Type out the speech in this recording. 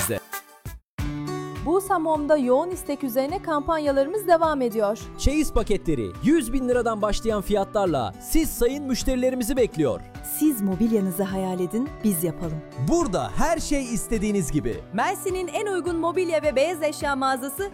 Busa.mom'da yoğun istek üzerine kampanyalarımız devam ediyor. Çeyiz paketleri 100.000 liradan başlayan fiyatlarla siz sayın müşterilerimizi bekliyor. Siz mobilyanızı hayal edin, biz yapalım. Burada her şey istediğiniz gibi. Mersin'in en uygun mobilya ve beyaz eşya mağazası